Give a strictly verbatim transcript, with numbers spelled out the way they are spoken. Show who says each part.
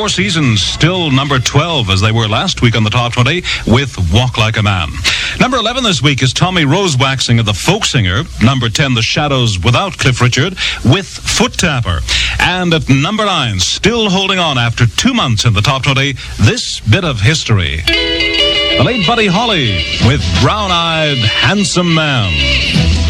Speaker 1: Four Seasons still number twelve, as they were last week on the Top twenty, with Walk Like a Man. Number eleven this week is Tommy Rosewaxing of the Folk Singer. Number ten, The Shadows without Cliff Richard, with Foot Tapper. And at number nine, still holding on after two months in the Top twenty, this bit of history. The late Buddy Holly with Brown-Eyed Handsome Man.